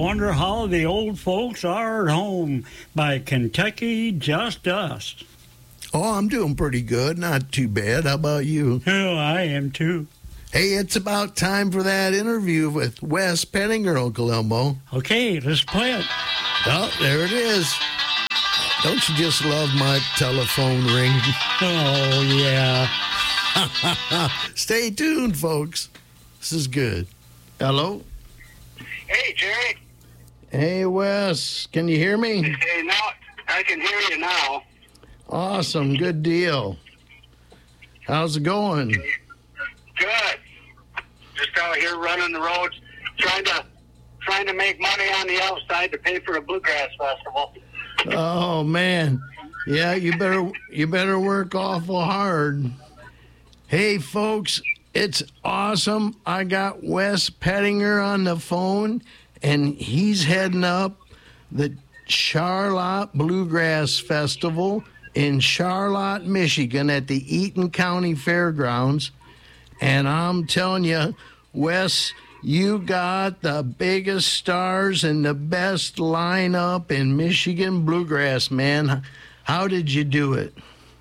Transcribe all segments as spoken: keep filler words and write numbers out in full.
wonder how the old folks are at home by Kentucky Just Us. Oh, I'm doing pretty good. Not too bad. How about you? Oh, I am too. Hey, it's about time for that interview with Wes Pettinger, Uncle Elmo. Okay, let's play it. Oh, there it is. Don't you just love my telephone ring? Oh, yeah. Stay tuned, folks. This is good. Hello? Hey, Jerry. Hey, Wes. Can you hear me? Hey, now I can hear you now. Awesome. Good deal. How's it going? Good. Just out here running the roads, trying to trying to make money on the outside to pay for a bluegrass festival. Oh, man. Yeah, you better you better work awful hard. Hey, folks, it's awesome. I got Wes Pettinger on the phone, and he's heading up the Charlotte Bluegrass Festival in Charlotte, Michigan at the Eaton County Fairgrounds. And I'm telling you, Wes, you got the biggest stars and the best lineup in Michigan bluegrass, man. How did you do it?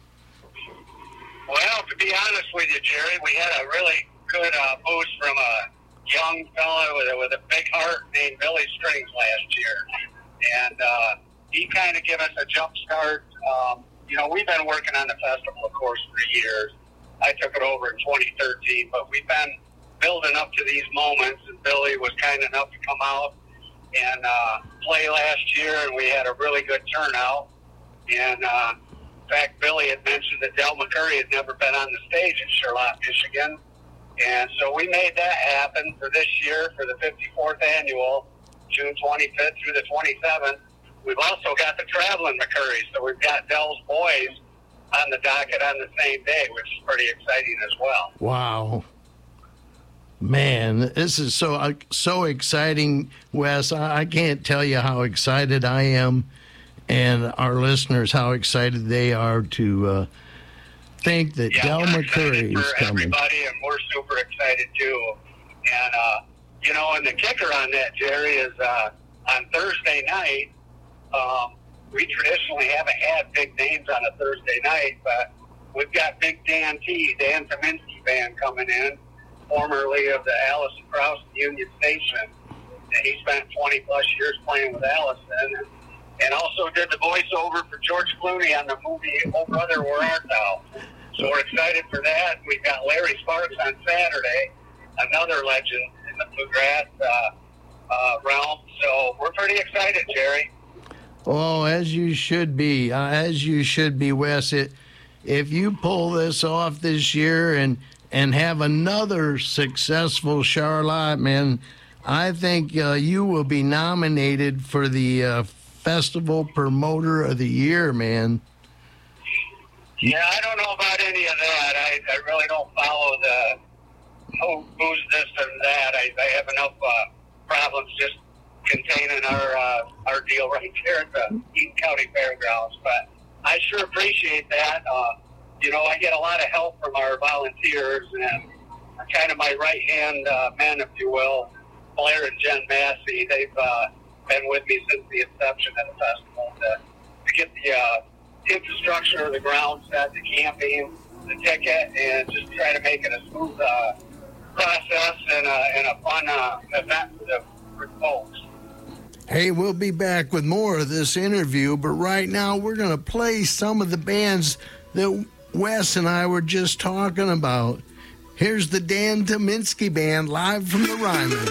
Well, to be honest with you, Jerry, we had a really good uh, boost from a young fella with a, with a big heart named Billy Strings last year. And uh, he kind of gave us a jump start. Um, you know, we've been working on the festival, of course, for years. I took it over in twenty thirteen, but we've been building up to these moments, and Billy was kind enough to come out and uh, play last year, and we had a really good turnout. And uh, in fact, Billy had mentioned that Del McCurry had never been on the stage in Charlotte, Michigan, and so we made that happen for this year for the fifty-fourth annual, June twenty-fifth through the twenty-seventh. We've also got the traveling McCurry, so we've got Del's boys on the docket on the same day, which is pretty exciting as well. Wow. Man, this is so so exciting, Wes. I, I can't tell you how excited I am, and our listeners how excited they are to uh, think that yeah, Del we're McCurry excited is for coming. Everybody, and we're super excited too. And uh, you know, and the kicker on that, Jerry, is uh, on Thursday night. Um, we traditionally haven't had big names on a Thursday night, but we've got Big Dan T, Dan Tominski Band coming in, formerly of the Allison Krauss Union Station. And he spent twenty plus years playing with Allison, and, and also did the voiceover for George Clooney on the movie Oh Brother, Where Art Thou? So we're excited for that. We've got Larry Sparks on Saturday, another legend in the bluegrass uh, uh, realm. So we're pretty excited, Jerry. Oh, as you should be, uh, as you should be, Wes. It, if you pull this off this year and and have another successful Charlotte, man, I think uh, you will be nominated for the uh, Festival Promoter of the Year, man. Yeah, I don't know about any of that. I, I really don't follow the who, who's this and that. I, I have enough uh, problems just containing our uh, our deal right here at the Eaton County Fairgrounds. But I sure appreciate that. Uh, you know, I get a lot of help from our volunteers, and kind of my right-hand uh, men, if you will, Blair and Jen Massey. They've uh, been with me since the inception of the festival to, to get the uh, infrastructure, the ground set, the camping, the ticket, and just try to make it a smooth uh, process and a, and a fun uh, event for the for folks. Hey, we'll be back with more of this interview, but right now we're going to play some of the bands that Wes and I were just talking about. Here's the Dan Tominski Band live from the Ryman.